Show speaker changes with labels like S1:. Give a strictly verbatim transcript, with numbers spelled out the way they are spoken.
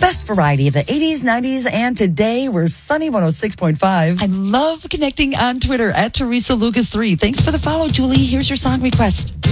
S1: best variety of the eighties, nineties, and today we're Sunny one oh six point five.
S2: I love connecting on Twitter at Teresa Lucas three. Thanks for the follow, Julie. Here's your song request.